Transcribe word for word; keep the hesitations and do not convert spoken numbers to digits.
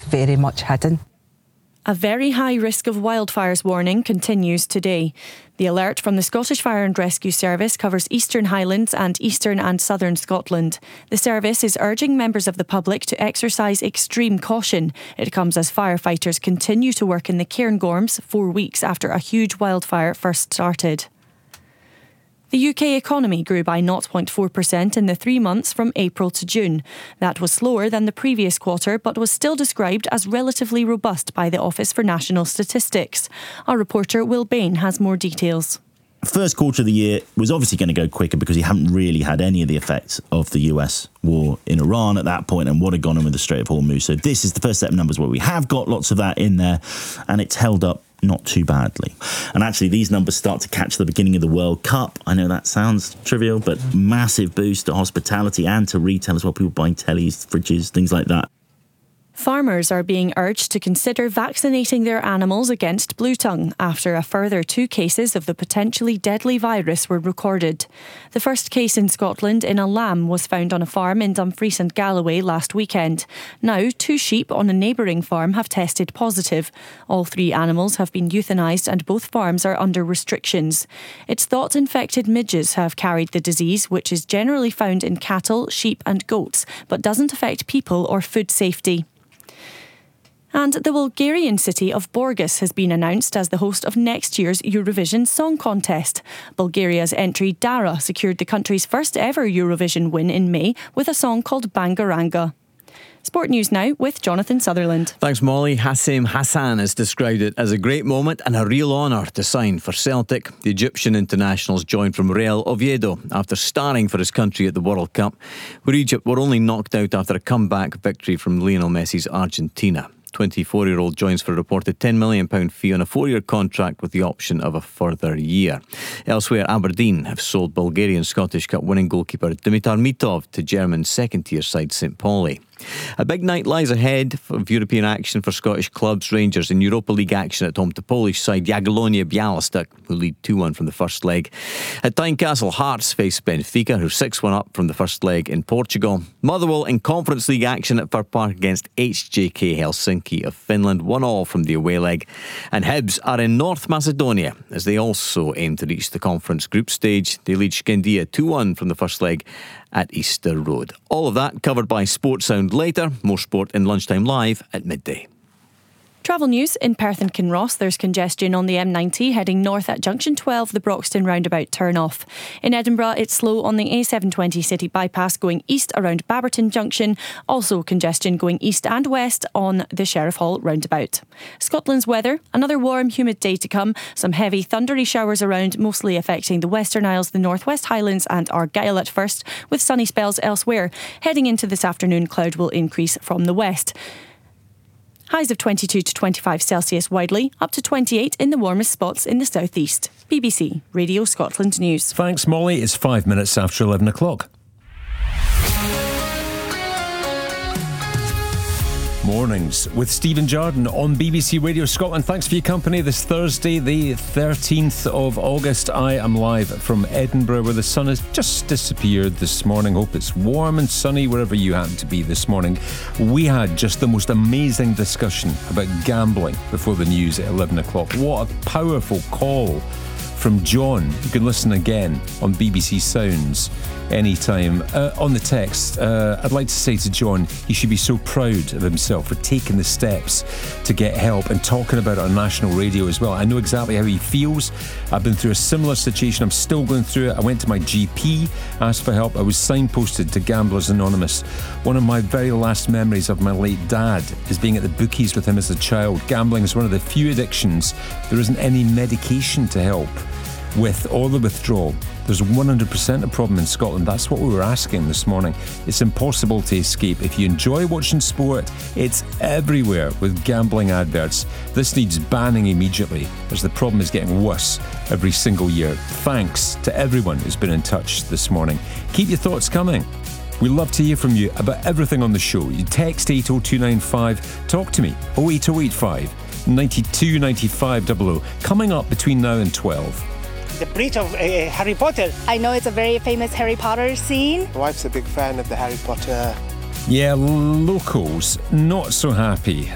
very much hidden. A very high risk of wildfires warning continues today. The alert from the Scottish Fire and Rescue Service covers Eastern Highlands and Eastern and Southern Scotland. The service is urging members of the public to exercise extreme caution. It comes as firefighters continue to work in the Cairngorms four weeks after a huge wildfire first started. The U K economy grew by zero point four percent in the three months from April to June. That was slower than the previous quarter, but was still described as relatively robust by the Office for National Statistics. Our reporter Will Bain has more details. First quarter of the year was obviously going to go quicker because you haven't really had any of the effects of the U S war in Iran at that point and what had gone on with the Strait of Hormuz. So this is the first set of numbers where we have got lots of that in there, and it's held up not too badly. And actually, these numbers start to catch the beginning of the World Cup. I know that sounds trivial, but massive boost to hospitality and to retail as well. People buying tellies, fridges, things like that. Farmers are being urged to consider vaccinating their animals against bluetongue after a further two cases of the potentially deadly virus were recorded. The first case in Scotland in a lamb was found on a farm in Dumfries and Galloway last weekend. Now, two sheep on a neighbouring farm have tested positive. All three animals have been euthanised and both farms are under restrictions. It's thought infected midges have carried the disease, which is generally found in cattle, sheep and goats, but doesn't affect people or food safety. And the Bulgarian city of Burgas has been announced as the host of next year's Eurovision Song Contest. Bulgaria's entry Dara secured the country's first ever Eurovision win in May with a song called Bangaranga. Sport news now with Jonathan Sutherland. Thanks, Molly. Hassem Hassan has described it as a great moment and a real honour to sign for Celtic. The Egyptian international's joined from Real Oviedo after starring for his country at the World Cup, where Egypt were only knocked out after a comeback victory from Lionel Messi's Argentina. twenty-four-year-old joins for a reported ten million pounds fee on a four-year contract with the option of a further year. Elsewhere, Aberdeen have sold Bulgarian Scottish Cup winning goalkeeper Dimitar Mitov to German second-tier side Saint Pauli. A big night lies ahead of European action for Scottish clubs. Rangers in Europa League action at home to Polish side Jagiellonia Białystok, who lead two one from the first leg. At Tynecastle, Hearts face Benfica, who six one up from the first leg in Portugal. Motherwell in Conference League action at Fir Park against H J K Helsinki of Finland, one all from the away leg. And Hibs are in North Macedonia as they also aim to reach the conference group stage. They lead Skendia two one from the first leg at Easter Road. All of that covered by Sports Sound later. More sport in Lunchtime Live at midday. Travel news in Perth and Kinross. There's congestion on the M ninety heading north at Junction twelve, the Broxton roundabout turn off. In Edinburgh, it's slow on the A seven twenty city bypass going east around Baberton Junction. Also congestion going east and west on the Sheriff Hall roundabout. Scotland's weather, another warm, humid day to come. Some heavy thundery showers around, mostly affecting the Western Isles, the North West Highlands and Argyll at first, with sunny spells elsewhere. Heading into this afternoon, cloud will increase from the west. Highs of twenty-two to twenty-five Celsius widely, up to twenty-eight in the warmest spots in the southeast. B B C Radio Scotland News. Thanks, Molly. It's five minutes after eleven o'clock. Mornings with Stephen Jardine on B B C Radio Scotland. Thanks for your company this Thursday, the thirteenth of August. I am live from Edinburgh, where the sun has just disappeared this morning. Hope it's warm and sunny wherever you happen to be this morning. We had just the most amazing discussion about gambling before the news at eleven o'clock. What a powerful call from John. You can listen again on B B C Sounds anytime. Uh, on the text, uh, I'd like to say to John, he should be so proud of himself for taking the steps to get help and talking about it on national radio as well. I know exactly how he feels. I've been through a similar situation. I'm still going through it. I went to my G P, asked for help. I was signposted to Gamblers Anonymous. One of my very last memories of my late dad is being at the bookies with him as a child. Gambling is one of the few addictions there isn't any medication to help with or the withdrawal. There's one hundred percent a problem in Scotland. That's what we were asking this morning. It's impossible to escape. If you enjoy watching sport, it's everywhere with gambling adverts. This needs banning immediately, as the problem is getting worse every single year. Thanks to everyone who's been in touch this morning. Keep your thoughts coming. We love to hear from you about everything on the show. You text eight oh two nine five. Talk to me. oh eight oh eight five nine two nine five double oh. Coming up between now and twelve. The bridge of uh, Harry Potter. I know it's a very famous Harry Potter scene. My wife's a big fan of the Harry Potter. Yeah, locals not so happy